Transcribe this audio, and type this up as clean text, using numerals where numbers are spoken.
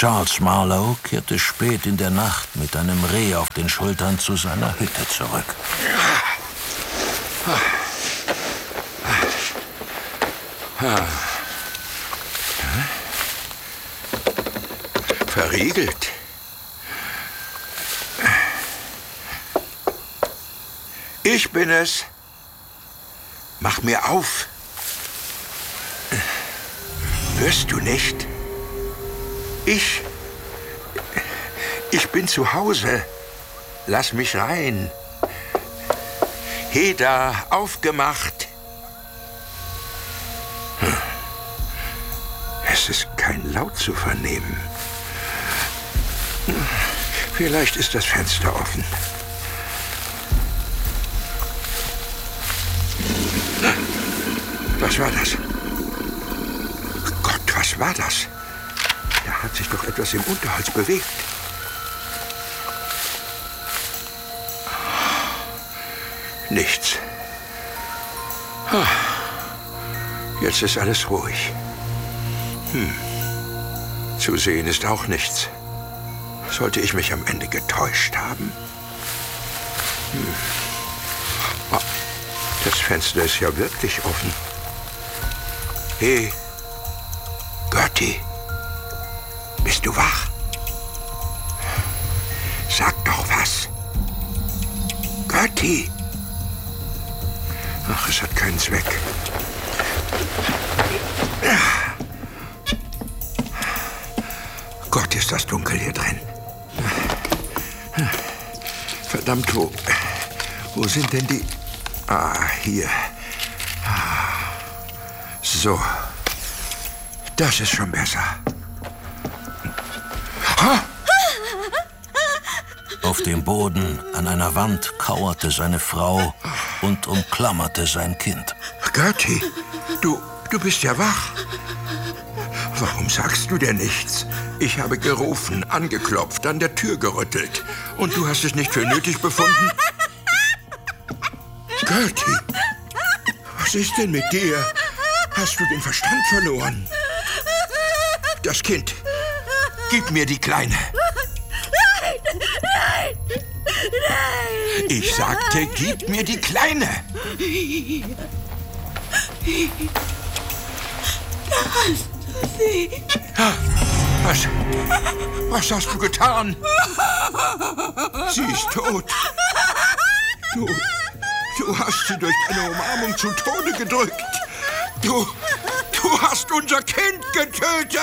Charles Marlowe kehrte spät in der Nacht mit einem Reh auf den Schultern zu seiner Hütte zurück. Verriegelt. Ich bin es. Mach mir auf. Hörst du nicht? Ich bin zu Hause. Lass mich rein. Heda, aufgemacht. Es ist kein Laut zu vernehmen. Vielleicht ist das Fenster offen. Was war das? Gott, was war das? Da hat sich doch etwas im Unterholz bewegt. Nichts. Jetzt ist alles ruhig. Zu sehen ist auch nichts. Sollte ich mich am Ende getäuscht haben? Das Fenster ist ja wirklich offen. Hey, Gertie, bist du wach? Sag doch was. Gertie. Ach, es hat keinen Zweck. Gott, ist das dunkel hier drin. Verdammt, wo sind denn die... hier. So. Das ist schon besser. Auf dem Boden an einer Wand kauerte seine Frau und umklammerte sein Kind. Gertie, du bist ja wach. Warum sagst du denn nichts? Ich habe gerufen, angeklopft, an der Tür gerüttelt. Und du hast es nicht für nötig befunden? Gertie, was ist denn mit dir? Hast du den Verstand verloren? Das Kind, gib mir die Kleine. Nein! Ich sagte, gib mir die Kleine. Da hast du sie. Was hast du getan? Sie ist tot. Du hast sie durch deine Umarmung zu Tode gedrückt. Du hast unser Kind getötet.